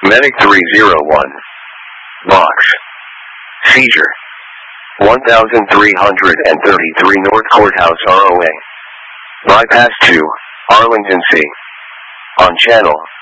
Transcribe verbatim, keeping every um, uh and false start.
Medic three zero one. Box. Seizure. one thousand three hundred thirty-three North Courthouse R O A. Bypass two, Arlington C. On channel